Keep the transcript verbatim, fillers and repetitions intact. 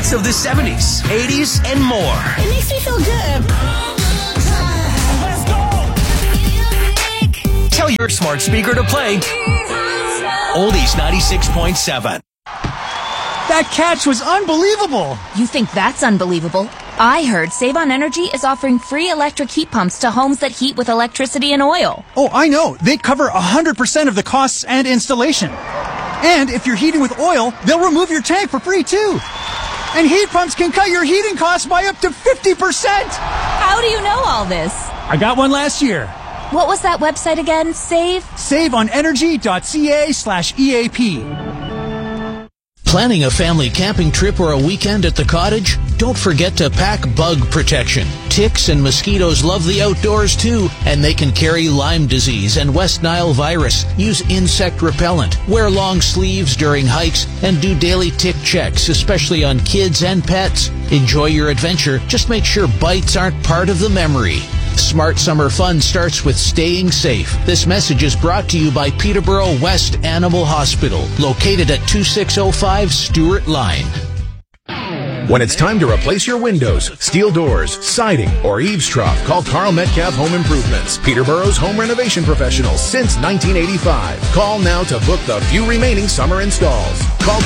hits of the seventies, eighties, and more. It makes me feel good. Tell your smart speaker to play Oldies ninety-six point seven. That catch was unbelievable. You think that's unbelievable? I heard Save on Energy is offering free electric heat pumps to homes that heat with electricity and oil. Oh, I know. They cover one hundred percent of the costs and installation. And if you're heating with oil, they'll remove your tank for free, too. And heat pumps can cut your heating costs by up to fifty percent. How do you know all this? I got one last year. What was that website again? Save? saveonenergy.ca slash EAP. Planning a family camping trip or a weekend at the cottage? Don't forget to pack bug protection. Ticks and mosquitoes love the outdoors too, and they can carry Lyme disease and West Nile virus. Use insect repellent. Wear long sleeves during hikes and do daily tick checks, especially on kids and pets. Enjoy your adventure. Just make sure bites aren't part of the memory. Smart summer fun starts with staying safe. This message is brought to you by Peterborough West Animal Hospital, located at two six oh five Stewart Line. When it's time to replace your windows, steel doors, siding, or eaves trough, call Carl Metcalf Home Improvements, Peterborough's home renovation professionals since nineteen eighty-five. Call now to book the few remaining summer installs. Call